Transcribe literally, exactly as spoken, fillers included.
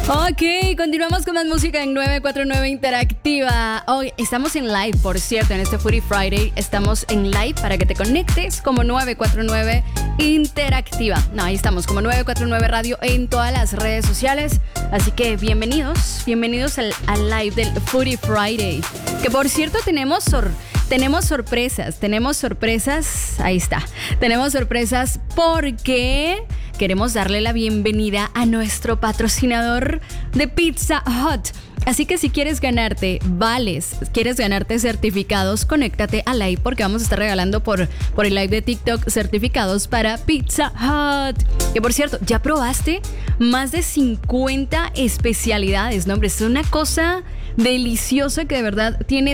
Ok, continuamos con más música en nueve cuatro nueve Interactiva. Hoy estamos en live, por cierto, en este Foodie Friday. Estamos en live para que te conectes como nueve cuatro nueve Interactiva. No, ahí estamos como nueve cuatro nueve Radio en todas las redes sociales. Así que bienvenidos, bienvenidos al, al live del Foodie Friday. Que por cierto tenemos sor, tenemos sorpresas, tenemos sorpresas, ahí está. Tenemos sorpresas porque queremos darle la bienvenida a nuestro patrocinador de Pizza Hut. Así que si quieres ganarte vales, quieres ganarte certificados, conéctate al live porque vamos a estar regalando por, por el live de TikTok certificados para Pizza Hut. Que por cierto, ¿ya probaste? Más de cincuenta especialidades, ¿no? Hombre, es una cosa deliciosa que de verdad tiene